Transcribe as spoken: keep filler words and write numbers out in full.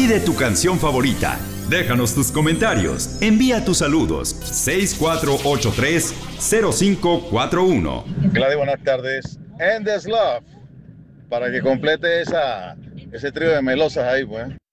Pide tu canción favorita. Déjanos tus comentarios. Envía tus saludos. seis cuatro ocho tres cero cinco cuatro uno. Gladys, buenas tardes. And there's love. Para que complete esa, ese trío de melosas ahí, pues.